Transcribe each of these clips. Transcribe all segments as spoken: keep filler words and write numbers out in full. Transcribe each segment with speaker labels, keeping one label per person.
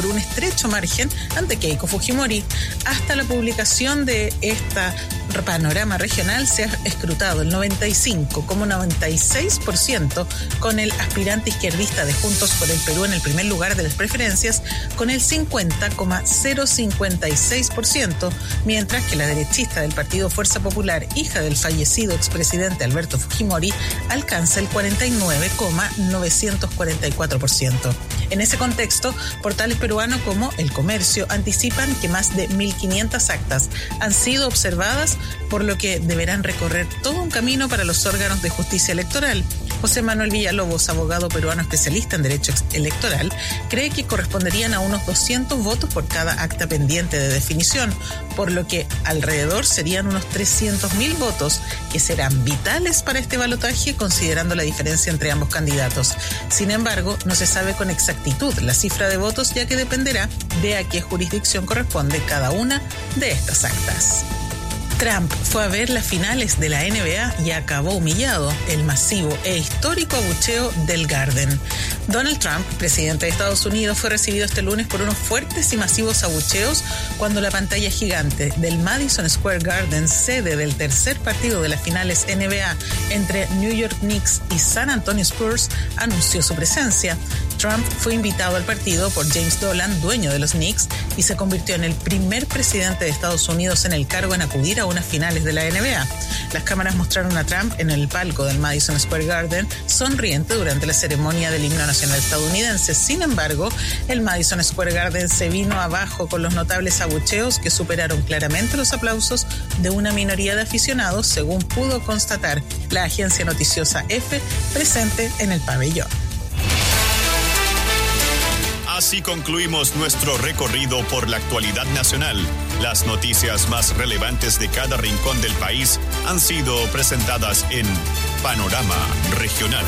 Speaker 1: por un estrecho margen ante Keiko Fujimori. Hasta la publicación de esta panorama regional se ha escrutado el noventa y cinco coma noventa y seis por ciento con el aspirante izquierdista de Juntos por el Perú en el primer lugar de las preferencias, con el cincuenta coma cero cincuenta y seis por ciento, mientras que la derechista del Partido Fuerza Popular, hija del fallecido expresidente Alberto Fujimori, alcanza el cuarenta y nueve coma novecientos cuarenta y cuatro por ciento. En ese contexto, portales peruanos como El Comercio anticipan que más de mil quinientas actas han sido observadas, por lo que deberán recorrer todo un camino para los órganos de justicia electoral. José Manuel Villalobos, abogado peruano especialista en derecho electoral, cree que corresponderían a unos doscientos votos por cada acta pendiente de definición, por lo que alrededor serían unos trescientos mil votos que serán vitales para este balotaje, considerando la diferencia entre ambos candidatos. Sin embargo, no se sabe con exactitud la cifra de votos, ya que dependerá de a qué jurisdicción corresponde cada una de estas actas. Trump fue a ver las finales de la N B A y acabó humillado. El masivo e histórico abucheo del Garden. Donald Trump, presidente de Estados Unidos, fue recibido este lunes por unos fuertes y masivos abucheos cuando la pantalla gigante del Madison Square Garden, sede del tercer partido de las finales N B A entre New York Knicks y San Antonio Spurs, anunció su presencia. Trump fue invitado al partido por James Dolan, dueño de los Knicks, y se convirtió en el primer presidente de Estados Unidos en el cargo en acudir a unas finales de la N B A. Las cámaras mostraron a Trump en el palco del Madison Square Garden sonriente durante la ceremonia del himno nacional estadounidense. Sin embargo, el Madison Square Garden se vino abajo con los notables abucheos que superaron claramente los aplausos de una minoría de aficionados, según pudo constatar la agencia noticiosa EFE presente en el pabellón.
Speaker 2: Así concluimos nuestro recorrido por la actualidad nacional. Las noticias más relevantes de cada rincón del país han sido presentadas en Panorama Regional.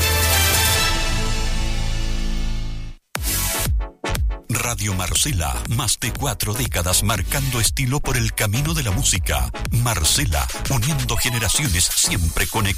Speaker 3: Radio Marcela, más de cuatro décadas marcando estilo por el camino de la música. Marcela, uniendo generaciones, siempre conectadas.